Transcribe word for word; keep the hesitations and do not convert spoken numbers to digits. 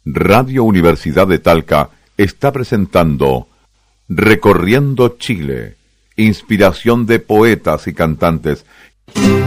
Radio Universidad de Talca está presentando Recorriendo Chile, inspiración de poetas y cantantes.